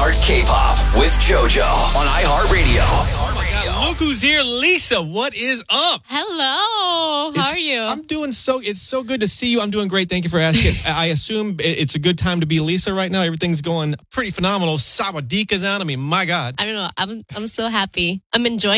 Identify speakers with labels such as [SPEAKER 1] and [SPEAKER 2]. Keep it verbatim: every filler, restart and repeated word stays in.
[SPEAKER 1] iHeart K-Pop with JoJo on iHeartRadio.
[SPEAKER 2] Oh my God, look who's here. Lisa, what is up?
[SPEAKER 3] Hello. How
[SPEAKER 2] It's-
[SPEAKER 3] are you?
[SPEAKER 2] I'm doing so, it's so good to see you. I'm doing great. Thank you for asking. I assume it- it's a good time to be Lisa right now. Everything's going pretty phenomenal. Sawadika's on. I mean, my God.
[SPEAKER 3] I don't know. I'm I'm so happy. I'm enjoying